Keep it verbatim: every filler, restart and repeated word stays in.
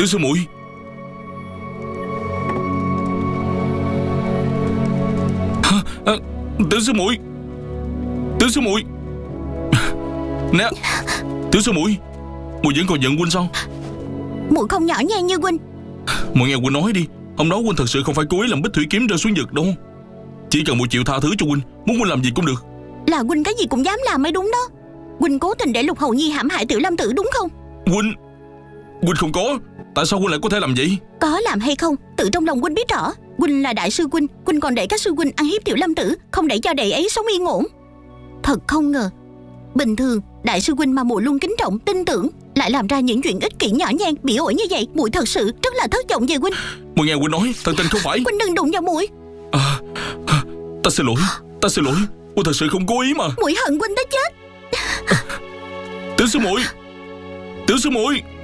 Tiểu sư muội. À, Tiểu sư muội. Tiểu sư muội. Nè, Tiểu sư muội, muội vẫn còn giận huynh sao? Muội không nhỏ nhen như huynh. Muội nghe huynh nói đi. Hôm đó huynh thật sự không phải cố ý làm bích thủy kiếm rơi xuống vực đâu. Chỉ cần muội chịu tha thứ cho huynh, muốn huynh làm gì cũng được. Là huynh cái gì cũng dám làm mới đúng đó. Huynh cố tình để Lục Hầu Nhi hãm hại Tiểu Lâm Tử đúng không? Huynh Huynh không có. Tại sao huynh lại có thể làm vậy? Có làm hay không, tự trong lòng huynh biết rõ. Huynh là đại sư huynh, huynh còn để các sư huynh ăn hiếp Tiểu Lâm Tử, không để cho đệ ấy sống yên ổn. Thật không ngờ, bình thường đại sư huynh mà muội luôn kính trọng tin tưởng lại làm ra những chuyện ích kỷ nhỏ nhen bỉ ổi như vậy. Muội thật sự rất là thất vọng về huynh. Muội nghe huynh nói, thật tình không phải. Huynh đừng đụng vào muội. À, à, ta xin lỗi, ta xin lỗi. Huynh thật sự không cố ý mà. Muội hận huynh tới chết. Tiểu sư muội, Tiểu sư muội.